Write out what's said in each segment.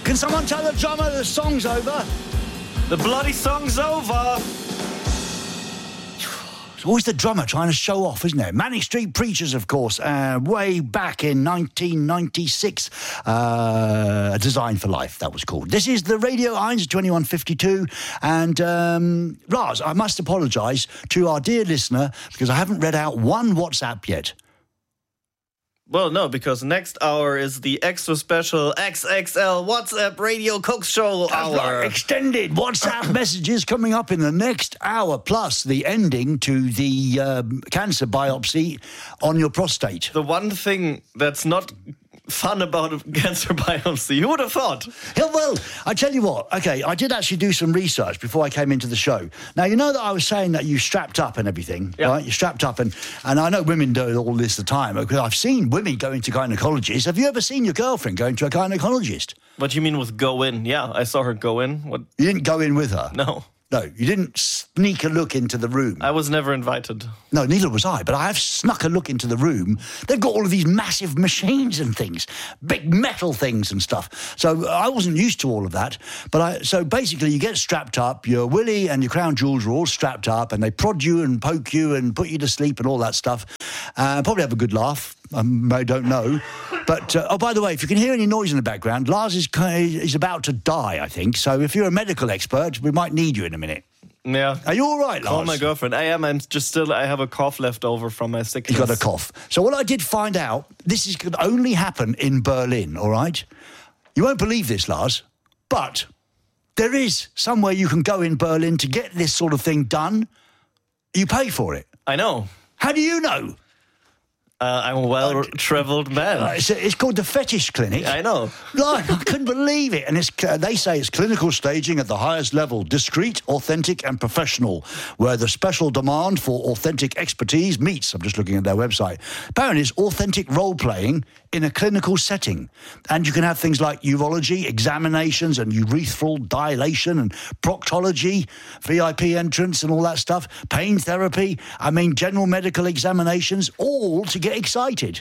Can someone tell the drummer the song's over? The bloody song's over. It's always the drummer trying to show off, isn't it? Manic Street Preachers, of course, way back in 1996. Design for Life, that was called. This is the Radio 1 2152. And, Raz, I must apologise to our dear listener because I haven't read out one WhatsApp yet. Well, no, because next hour is the extra special XXL WhatsApp Radio Coke Show hour. Right, extended WhatsApp messages coming up in the next hour, plus the ending to the cancer biopsy on your prostate. The one thing that's not fun about a cancer biopsy, who would have thought? Yeah, well, I tell you what, okay, I did actually do some research before I came into the show. Now, you know that I was saying that you strapped up and everything, right? You're strapped up, and I know women do all this the time, because I've seen women going to gynecologists. Have you ever seen your girlfriend going to a gynecologist? What do you mean with go in? Yeah, I saw her go in. What? You didn't go in with her? No. No, you didn't sneak a look into the room. I was never invited. No, neither was I, but I have snuck a look into the room. They've got all of these massive machines and things, big metal things and stuff. So I wasn't used to all of that. So basically you get strapped up, your willy and your crown jewels are all strapped up, and they prod you and poke you and put you to sleep and all that stuff. Probably have a good laugh. I don't know. But, by the way, if you can hear any noise in the background, Lars is about to die, I think. So if you're a medical expert, we might need you in a minute. Yeah. Are you all right, Lars? Call my girlfriend. I am. I have a cough left over from my sickness. You got a cough. So what I did find out, could only happen in Berlin, all right? You won't believe this, Lars, but there is somewhere you can go in Berlin to get this sort of thing done. You pay for it. I know. How do you know? I'm a well-travelled man. It's called the Fetish Clinic. I know. Like, I couldn't believe it. And they say it's clinical staging at the highest level, discreet, authentic and professional, where the special demand for authentic expertise meets. I'm just looking at their website. Apparently it's authentic role-playing in a clinical setting. And you can have things like urology, examinations and urethral dilation and proctology, VIP entrance and all that stuff, pain therapy, general medical examinations, all to get excited.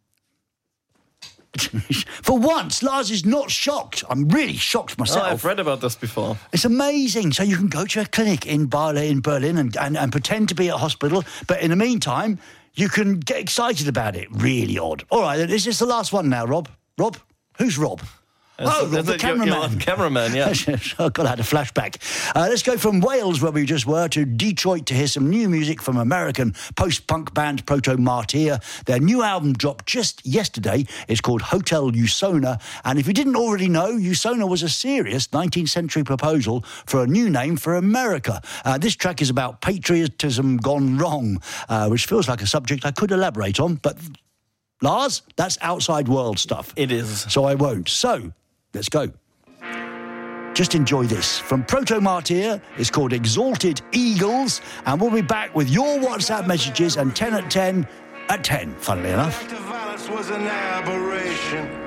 For once, Lars is not shocked. I'm really shocked myself. Oh, I've read about this before. It's amazing. So you can go to a clinic in Berlin and pretend to be at a hospital, but in the meantime, you can get excited about it. Really odd. All right, is this the last one now, Rob? Rob? Who's Rob? Rob, the cameraman. Cameraman, yeah. Oh, God, I had a flashback. Let's go from Wales, where we just were, to Detroit to hear some new music from American post-punk band Proto Martyr. Their new album dropped just yesterday. It's called Hotel Usona. And if you didn't already know, Usona was a serious 19th century proposal for a new name for America. This track is about patriotism gone wrong, which feels like a subject I could elaborate on, but Lars, that's outside world stuff. It is. So I won't. So, let's go. Just enjoy this. From Proto Martyr, it's called Exalted Eagles, and we'll be back with your WhatsApp messages and 10 at 10 at 10, funnily enough. Violence was an aberration.